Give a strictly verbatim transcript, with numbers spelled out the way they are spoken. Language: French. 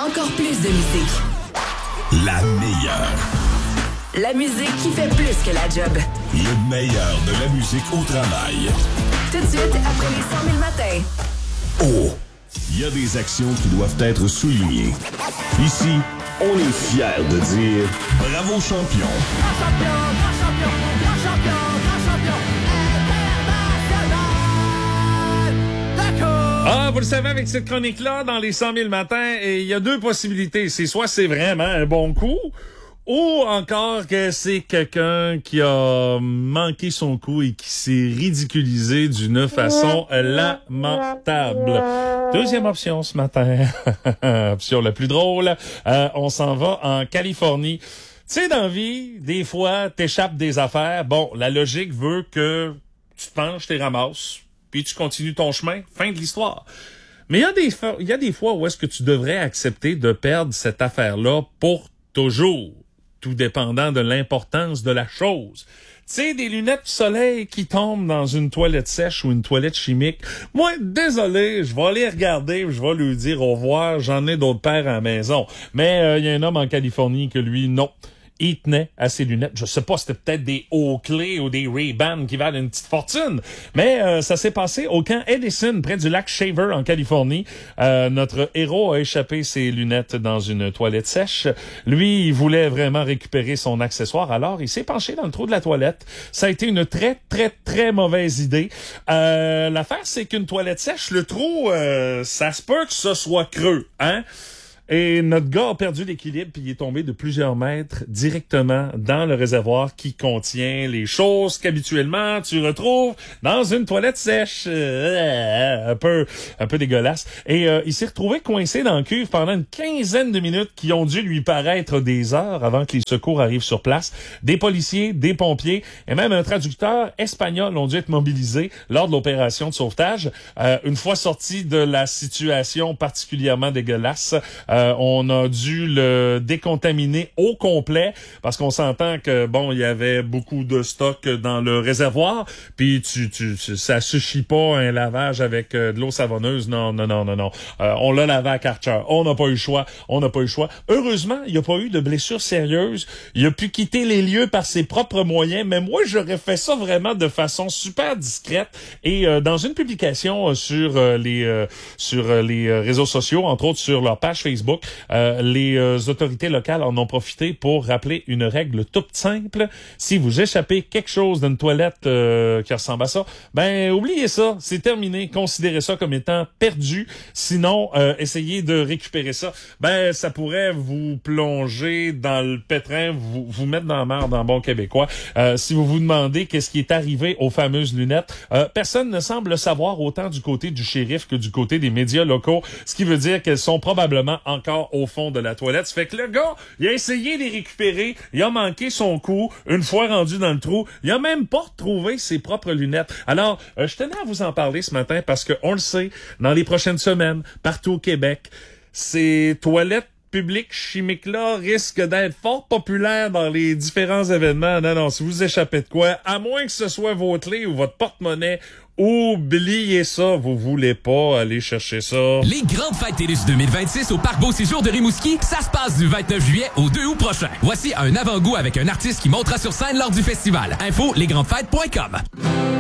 encore plus de musique. La meilleure. La musique qui fait plus que la job. Le meilleur de la musique au travail. Tout de suite, après les cent mille matins. Oh! Il y a des actions qui doivent être soulignées. Ici, on est fiers de dire bravo champion. Grand champion, grand champion, grand champion, grand champion international. D'accord. Ah, vous le savez, avec cette chronique-là, dans les cent mille matins, il y a deux possibilités. C'est soit c'est vraiment un bon coup, ou encore que c'est quelqu'un qui a manqué son coup et qui s'est ridiculisé d'une façon lamentable. Deuxième option ce matin, option la plus drôle, euh, on s'en va en Californie. Tu sais, dans la vie, des fois, t'échappes des affaires. Bon, la logique veut que tu te penches, t'es ramasses, puis tu continues ton chemin. Fin de l'histoire. Mais il y a des fois, il y a des fois où est-ce que tu devrais accepter de perdre cette affaire-là pour toujours, tout dépendant de l'importance de la chose. Tu sais, des lunettes de soleil qui tombent dans une toilette sèche ou une toilette chimique. Moi, désolé, je vais aller regarder, je vais lui dire au revoir, j'en ai d'autres paires à la maison. Mais il euh, y a un homme en Californie que lui, non. Il tenait à ses lunettes. Je sais pas, c'était peut-être des Oakley ou des Ray-Ban qui valent une petite fortune. Mais euh, ça s'est passé au camp Edison, près du lac Shaver, en Californie. Euh, notre héros a échappé ses lunettes dans une toilette sèche. Lui, il voulait vraiment récupérer son accessoire. Alors, il s'est penché dans le trou de la toilette. Ça a été une très, très, très mauvaise idée. Euh, l'affaire, c'est qu'une toilette sèche, le trou, euh, ça se peut que ce soit creux, hein? Et notre gars a perdu l'équilibre puis il est tombé de plusieurs mètres directement dans le réservoir qui contient les choses qu'habituellement tu retrouves dans une toilette sèche. Euh, un peu, un peu dégueulasse. Et euh, il s'est retrouvé coincé dans le cuve pendant une quinzaine de minutes qui ont dû lui paraître des heures avant que les secours arrivent sur place. Des policiers, des pompiers et même un traducteur espagnol ont dû être mobilisés lors de l'opération de sauvetage. Euh, une fois sorti de la situation particulièrement dégueulasse, euh, Euh, on a dû le décontaminer au complet parce qu'on s'entend que bon, il y avait beaucoup de stock dans le réservoir, puis tu, tu, tu ça suffit pas un lavage avec euh, de l'eau savonneuse. Non, non, non, non, non. Euh, on l'a lavé à Karcher. On n'a pas eu le choix. On n'a pas eu le choix. Heureusement, il n'y a pas eu de blessures sérieuses. Il a pu quitter les lieux par ses propres moyens. Mais moi, j'aurais fait ça vraiment de façon super discrète. Et euh, dans une publication sur euh, les euh, sur euh, les réseaux sociaux, entre autres sur leur page Facebook. Euh, les euh, autorités locales en ont profité pour rappeler une règle toute simple. Si vous échappez quelque chose d'une toilette euh, qui ressemble à ça, ben oubliez ça, c'est terminé. Considérez ça comme étant perdu. Sinon, euh, essayez de récupérer ça. Ben ça pourrait vous plonger dans le pétrin, vous, vous mettre dans la merde en bon québécois. Euh, si vous vous demandez qu'est-ce qui est arrivé aux fameuses lunettes, euh, personne ne semble le savoir autant du côté du shérif que du côté des médias locaux, ce qui veut dire qu'elles sont probablement en encore au fond de la toilette. Ça fait que le gars, il a essayé de les récupérer, il a manqué son coup, une fois rendu dans le trou, il a même pas retrouvé ses propres lunettes. Alors, euh, je tenais à vous en parler ce matin parce que on le sait, dans les prochaines semaines, partout au Québec, ces toilettes publiques chimiques-là risquent d'être fort populaires dans les différents événements. Non, non, si vous échappez de quoi, à moins que ce soit vos clés ou votre porte-monnaie, oubliez ça, vous voulez pas aller chercher ça. Les grandes fêtes TELUS deux mille vingt-six au Parc Beau Séjour de Rimouski, ça se passe du vingt-neuf juillet au deux août prochain. Voici un avant-goût avec un artiste qui montera sur scène lors du festival. Info, lesgrandesfêtes point com.